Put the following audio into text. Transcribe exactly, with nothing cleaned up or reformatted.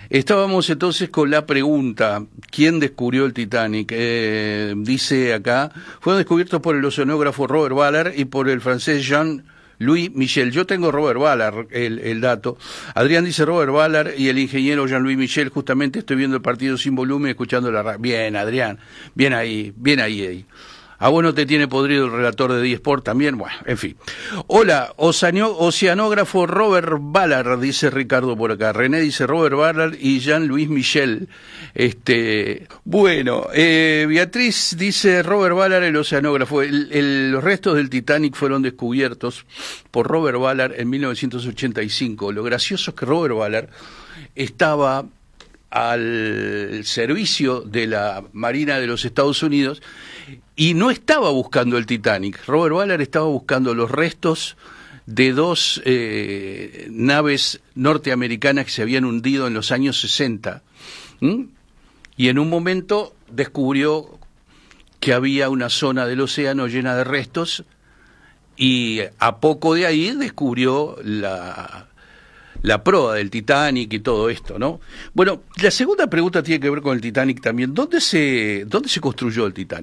Estábamos entonces con la pregunta, ¿quién descubrió el Titanic? Eh, dice acá, fueron descubiertos por el oceanógrafo Robert Ballard y por el francés Jean-Louis Michel. Yo tengo Robert Ballard, el, el dato. Adrián dice Robert Ballard y el ingeniero Jean-Louis Michel. Justamente estoy viendo el partido sin volumen, escuchando la radio. Bien, Adrián, bien ahí, bien ahí, ahí. Ah, bueno, te tiene podrido el relator de D-Sport también. Bueno, en fin. Hola, oceanógrafo Robert Ballard, dice Ricardo por acá. René dice Robert Ballard y Jean-Louis Michel. Este, bueno, eh, Beatriz dice Robert Ballard, el oceanógrafo. El, el, los restos del Titanic fueron descubiertos por Robert Ballard en mil novecientos ochenta y cinco. Lo gracioso es que Robert Ballard estaba al servicio de la Marina de los Estados Unidos y no estaba buscando el Titanic. Robert Ballard estaba buscando los restos de dos eh, naves norteamericanas que se habían hundido en los años sesenta. ¿Mm? Y en un momento descubrió que había una zona del océano llena de restos y a poco de ahí descubrió la... la proa del Titanic y todo esto, ¿no? Bueno, la segunda pregunta tiene que ver con el Titanic también. ¿Dónde se, dónde se construyó el Titanic?